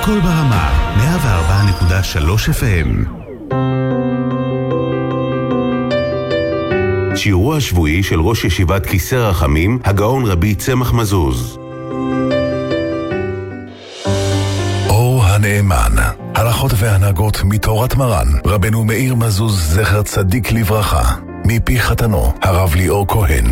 הכל ברמה, 104.3 FM. שיעורו השבועי של ראש ישיבת כיסא רחמים, הגאון רבי צמח מזוז. אור הנאמן, הלכות והנהגות מתורת מרן, רבנו מאיר מזוז זכר צדיק לברכה, מפי חתנו, הרב ליאור כהן.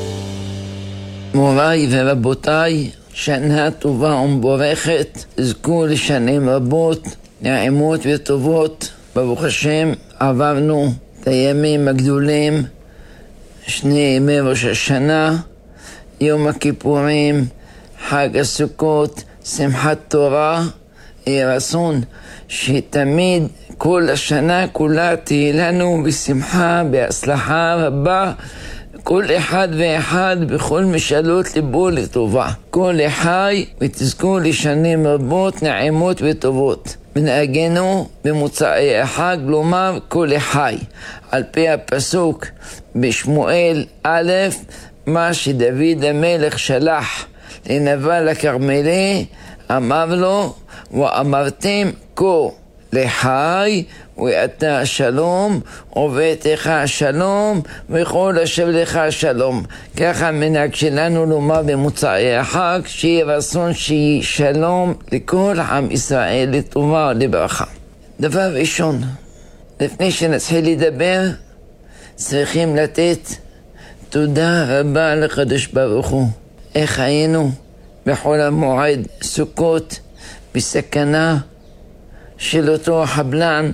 מוריי ורבותיי, שנה טובה ומבורכת, זכו לשנים רבות, נעימות וטובות. ברוך השם, עברנו את הימים הגדולים, שני ימי ראש השנה, יום הכיפורים, חג הסוכות, שמחת תורה. יהיה רצון שתמיד כל השנה כולה תהיה לנו בשמחה, בהצלחה רבה, כל אחד ואחד בכל משאלות ליבו לטובה. כל לחי ותזכו לשנים רבות, נעימות וטובות. מנהגנו במוצאי החג לומר כל לחי, על פי הפסוק בשמואל א', מה שדוד המלך שלח לנבל הכרמלי, אמר לו, ואמרתם כה לחי ואתה שלום, וביתך שלום, וכל אשר לך שלום. ככה מנהג שלנו לומר במוצאי החג, שיהיה רצון שיהיה שלום לכל עם ישראל לטובה ולברכה. דבר ראשון, לפני שנתחיל לדבר, צריכים לתת תודה רבה לקדוש ברוך הוא. איך היינו בחול המועד סוכות בסכנה של אותו חבלן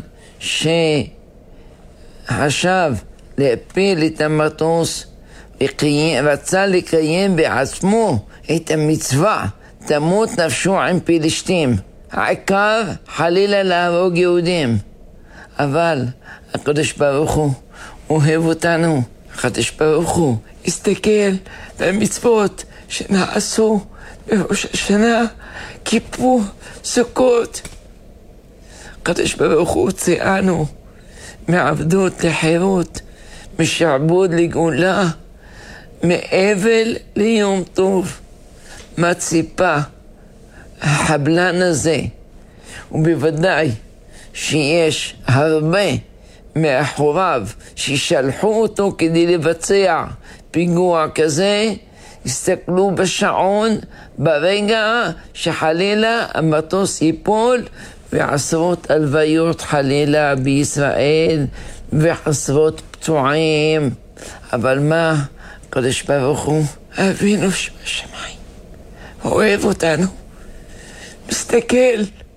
שחשב להפיל את המטוס ורצה לקיים בעצמו את המצווה, תמות נפשו עם פלישתים, העיקר חלילה להרוג יהודים. אבל הקדוש ברוך הוא אוהב אותנו. הקדוש ברוך הוא הסתכל במצוות שנעשו בראש השנה, כיפור, סוכות. הקדוש ברוך הוא הוציאנו מעבדות לחירות, משעבוד לגאולה, מאבל ליום טוב. מה ציפה החבלן הזה? ובוודאי שיש הרבה מאחוריו ששלחו אותו כדי לבצע פיגוע כזה. הסתכלו בשעון ברגע שחלילה המטוס ייפול, ועשרות הלוויות חלילה בישראל, ועשרות פצועים. אבל מה? הקדוש ברוך הוא אבינו שבשמיים אוהב אותנו, מסתכל